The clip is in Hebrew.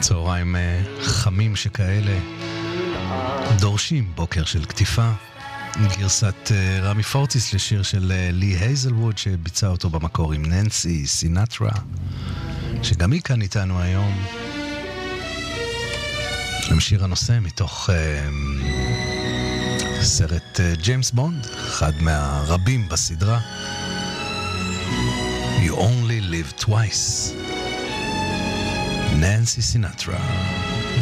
צהריים חמים שכאלה דורשים בוקר של כתיפה. גרסת רמי פורטיס לשיר של לי הייזלווד שביצע אותו במקור עם ננסי סינטרה, שגם היא כאן איתנו היום עם שיר הנושא מתוך סרט ג'יימס בונד, אחד מהרבים בסדרה You Only Live Twice, ננסי סינטרה.